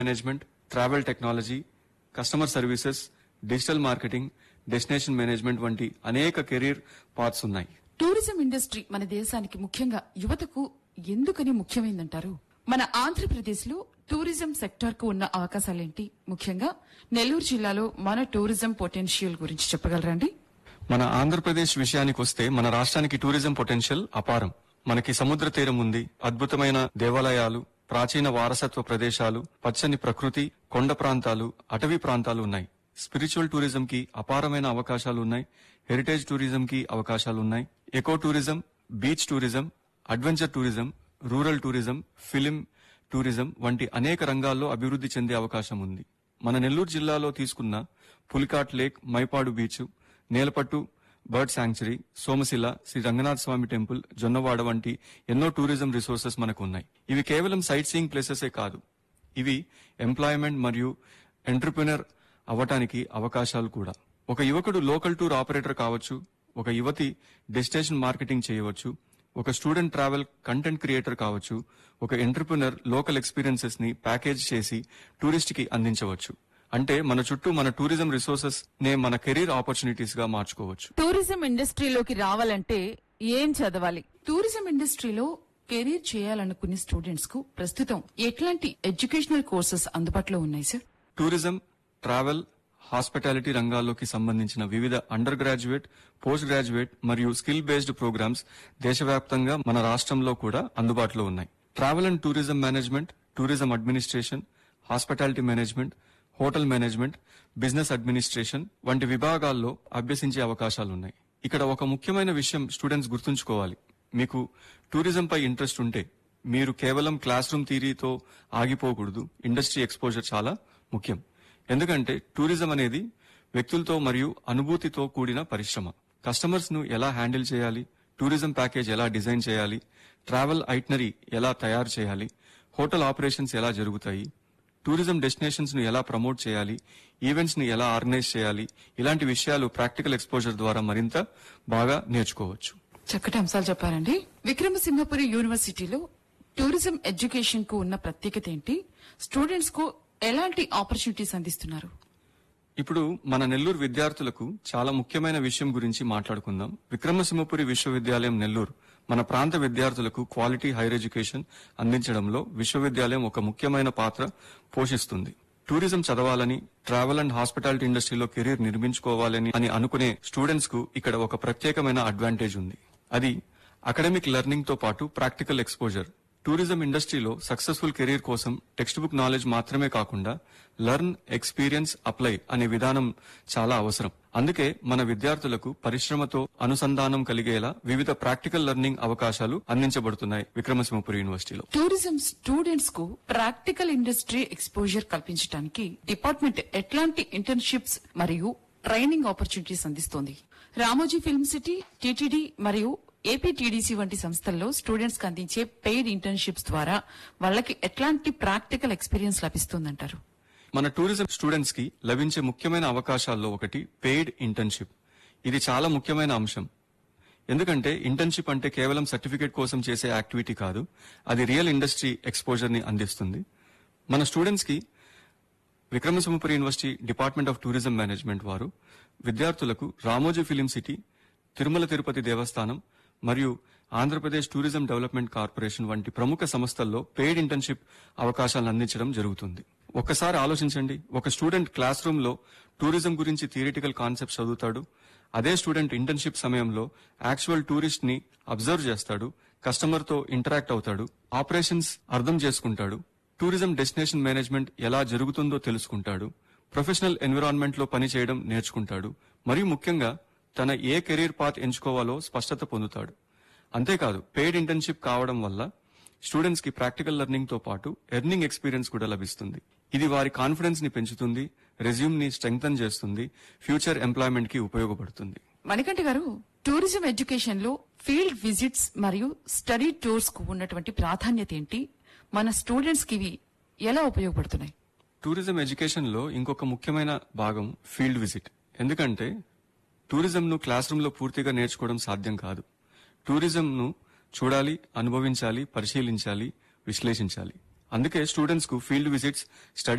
Management, travel technology, customer services, digital marketing, destination management వంటి అనేక career paths ఉన్నాయి. Tourism industry మన దేశానికి ముఖ్యంగా యువతకు ఎందుకని ముఖ్యమైందంటారు? మన ఆంధ్రప్రదేశ్ లో టూరిజం సెక్టార్ కు ఉన్న అవకాశాలేంటి? ముఖ్యంగా నెల్లూరు జిల్లాలో మన టూరిజం పొటెన్షియల్ గురించి చెప్పగలరండి? మన ఆంధ్రప్రదేశ్ విషయానికి వస్తే మన రాష్ట్రానికి టూరిజం పొటెన్షియల్ అపారం. మనకి సముద్ర తీరం ఉంది, అద్భుతమైన దేవాలయాలు, ప్రాచీన వారసత్వ ప్రదేశాలు, పచ్చని ప్రకృతి, కొండ ప్రాంతాలు, అటవీ ప్రాంతాలు ఉన్నాయి. స్పిరిచువల్ టూరిజం కి అపారమైన అవకాశాలు ఉన్నాయి. హెరిటేజ్ టూరిజం కి అవకాశాలున్నాయి. Eco tourism, beach tourism, adventure tourism, rural tourism, film tourism వంటి అనేక రంగాల్లో అభివృద్ధి చెందే అవకాశం ఉంది. మన నెల్లూరు జిల్లాలో తీసుకున్న Pulicat lake, Mypadu beach, Nelapattu bird sanctuary, Somasila, Shri Ranganatha Swamy temple, Jonnawada వంటి ఎన్నో టూరిజం రిసోర్సెస్ మనకు ఉన్నాయి. ఇవి కేవలం సైట్ సీయింగ్ ప్లేసెసే కాదు, ఇవి ఎంప్లాయ్మెంట్ మరియు ఎంటర్ప్రినర్ అవ్వటానికి అవకాశాలు కూడా. ఒక యువకుడు లోకల్ టూర్ ఆపరేటర్ కావచ్చు, ఒక యువతి డెస్టినేషన్ మార్కెటింగ్ చేయవచ్చు, ఒక స్టూడెంట్ ట్రావెల్ కంటెంట్ క్రియేటర్ కావచ్చు, ఒక ఎంటర్ప్రినర్ లోకల్ ఎక్స్పీరియన్సెస్ ని ప్యాకేజ్ చేసి టూరిస్ట్ కి అందించవచ్చు. అంటే మన చుట్టూ మన టూరిజం రిసోర్సెస్ నే మన కెరీర్ ఆపర్చునిటీస్ గా మార్చుకోవచ్చు. టూరిజం ఇండస్ట్రీలోకి రావాలంటే ఏం చదవాలి? టూరిజం ఇండస్ట్రీలో కెరీర్ చేయాలనుకునే స్టూడెంట్స్ కు ప్రస్తుతం ఎట్లాంటి ఎడ్యుకేషనల్ కోర్సెస్ అందుబాటులో ఉన్నాయి సార్? టూరిజం, ట్రావెల్, హాస్పిటాలిటీ రంగాల్లోకి సంబంధించిన వివిధ అండర్ గ్రాడ్యుయేట్, పోస్ట్ గ్రాడ్యుయేట్ మరియు స్కిల్ బేస్డ్ ప్రోగ్రామ్స్ దేశవ్యాప్తంగా మన రాష్ట్రంలో కూడా అందుబాటులో ఉన్నాయి. Travel and tourism management, tourism administration, hospitality management, hotel management, business administration వంటి విభాగాల్లో అభ్యసించే అవకాశాలున్నాయి. ఇక్కడ ఒక ముఖ్యమైన విషయం స్టూడెంట్స్ గుర్తుంచుకోవాలి. మీకు టూరిజంపై ఇంట్రెస్ట్ ఉంటే మీరు కేవలం క్లాస్ రూమ్ థియరీతో ఆగిపోకూడదు. ఇండస్ట్రీ ఎక్స్పోజర్ చాలా ముఖ్యం. ఎందుకంటే టూరిజం అనేది వ్యక్తులతో మరియు అనుభూతితో కూడిన పరిశ్రమ. కస్టమర్స్ ను ఎలా హ్యాండిల్ చేయాలి, టూరిజం ప్యాకేజ్ ఎలా డిజైన్ చేయాలి, ట్రావెల్ ఐటనరీ ఎలా తయారు చేయాలి, హోటల్ ఆపరేషన్స్ ఎలా జరుగుతాయి, టూరిజం డెస్టినేషన్స్ ను ఎలా ప్రమోట్ చేయాలి, ఈవెంట్స్ ని ఎలా ఆర్గనైజ్ చేయాలి, ఇలాంటి విషయాలు ప్రాక్టికల్ ఎక్స్పోజర్ ద్వారా మరింత బాగా నేర్చుకోవచ్చు. చక్కటి అంశాలు చెప్పారండి. విక్రమసింహపురి యూనివర్సిటీలో టూరిజం ఎడ్యుకేషన్ కు ఉన్న ప్రత్యేకత ఏంటి? స్టూడెంట్స్ కు ఎలాంటి ఆపర్చునిటీస్ అందిస్తున్నారు? ఇప్పుడు మన నెల్లూరు విద్యార్థులకు చాలా ముఖ్యమైన విషయం గురించి మాట్లాడుకుందాం. విక్రమసింహపురి విశ్వవిద్యాలయం నెల్లూరు మన ప్రాంత విద్యార్థులకు క్వాలిటీ హైర్ ఎడ్యుకేషన్ అందించడంలో విశ్వవిద్యాలయం ఒక ముఖ్యమైన పాత్ర పోషిస్తుంది. టూరిజం చదవాలని, ట్రావెల్ అండ్ హాస్పిటాలిటీ ఇండస్ట్రీలో కెరీర్ నిర్మించుకోవాలని అని అనుకునే స్టూడెంట్స్ కు ఇక్కడ ఒక ప్రత్యేకమైన అడ్వాంటేజ్ ఉంది. అది అకాడమిక్ లెర్నింగ్ తో పాటు ప్రాక్టికల్ ఎక్స్పోజర్. టూరిజం ఇండస్ట్రీలో సక్సెస్ఫుల్ కెరీర్ కోసం టెక్స్ట్ బుక్ నాలెడ్జ్ మాత్రమే కాకుండా లెర్న్, ఎక్స్పీరియన్స్, అప్లై అనే విధానం చాలా అవసరం. అందుకే మన విద్యార్థులకు పరిశ్రమతో అనుసంధానం కలిగేలా వివిధ ప్రాక్టికల్ లెర్నింగ్ అవకాశాలు అందించబడుతున్నాయి విక్రమసింహపురి యూనివర్సిటీలో. టూరిజం స్టూడెంట్స్ కు ప్రాక్టికల్ ఇండస్ట్రీ ఎక్స్పోజర్ కల్పించడానికి డిపార్ట్మెంట్ ఎట్లాంటి ఇంటర్న్షిప్స్ మరియు ట్రైనింగ్ ఆపర్చునిటీస్ అందిస్తోంది? రామోజీ ఫిల్మ్ సిటీ, టీటీడీ మరియు ఏపీటీడీసీ వంటి సంస్థల్లో స్టూడెంట్స్ కి అందించే పెయిడ్ ఇంటర్న్షిప్స్ ద్వారా వాళ్ళకి ఎట్లాంటి ప్రాక్టికల్ ఎక్స్పీరియన్స్ లభిస్తుందంటారు? మన టూరిజం స్టూడెంట్స్ కి లభించే ముఖ్యమైన అవకాశాల్లో ఒకటి పెయిడ్ ఇంటర్న్షిప్. ఇది చాలా ముఖ్యమైన అంశం. ఎందుకంటే ఇంటర్న్షిప్ అంటే కేవలం సర్టిఫికేట్ కోసం చేసే యాక్టివిటీ కాదు, అది రియల్ ఇండస్ట్రీ ఎక్స్పోజర్ ని అందిస్తుంది. మన స్టూడెంట్స్ కి Vikrama Simhapuri university department of tourism management వారు విద్యార్థులకు రామోజీ ఫిలిం సిటీ, తిరుమల తిరుపతి దేవస్థానం మరియు ఆంధ్రప్రదేశ్ టూరిజం డెవలప్మెంట్ కార్పొరేషన్ వంటి ప్రముఖ సంస్థల్లో పెయిడ్ ఇంటర్న్షిప్ అవకాశాలను అందించడం జరుగుతుంది. ఒక్కసారి ఆలోచించండి, ఒక స్టూడెంట్ క్లాస్ రూమ్ లో టూరిజం గురించి థియరిటికల్ కాన్సెప్ట్స్ చదువుతాడు. అదే స్టూడెంట్ ఇంటర్న్షిప్ సమయంలో యాక్చువల్ టూరిస్ట్ ని అబ్జర్వ్ చేస్తాడు, కస్టమర్ తో ఇంటరాక్ట్ అవుతాడు, ఆపరేషన్స్ అర్థం చేసుకుంటాడు, టూరిజం డెస్టినేషన్ మేనేజ్మెంట్ ఎలా జరుగుతుందో తెలుసుకుంటాడు, ప్రొఫెషనల్ ఎన్విరాన్మెంట్ లో పని చేయడం నేర్చుకుంటాడు, మరియు ముఖ్యంగా తన ఏ కెరీర్ పాత్ ఎంచుకోవాలో స్పష్టత పొందుతాడు. అంతేకాదు పెయిడ్ ఇంటర్న్షిప్ కావడం వల్ల స్టూడెంట్స్ కి ప్రాక్టికల్ లెర్నింగ్ తో పాటు ఎర్నింగ్ ఎక్స్పీరియన్స్ కూడా లభిస్తుంది. ఇది వారి కాన్ఫిడెన్స్ ని పెంచుతుంది, రెజ్యూమ్ ని స్ట్రెంగ్తన్ చేస్తుంది, ఫ్యూచర్ ఎంప్లాయ్మెంట్ కి ఉపయోగపడుతుంది. మణికంఠ గారు, టూరిజం ఎడ్యుకేషన్ లో ఫీల్డ్ విజిట్స్ మరియు స్టడీ టూర్స్ కు ఉన్నటువంటి ప్రాధాన్యత ఏంటి? మన స్టూడెంట్స్ కి ఇవి ఎలా ఉపయోగపడుతున్నాయి? టూరిజం ఎడ్యుకేషన్ లో ఇంకొక ముఖ్యమైన భాగం ఫీల్డ్ విజిట్. ఎందుకంటే టూరిజం ను క్లాస్ రూమ్ లో పూర్తిగా నేర్చుకోవడం సాధ్యం కాదు. టూరిజం ను చూడాలి, అనుభవించాలి, పరిశీలించాలి, విశ్లేషించాలి. అందుకే స్టూడెంట్స్ కు ఫీల్డ్ విజిట్స్, స్టడీ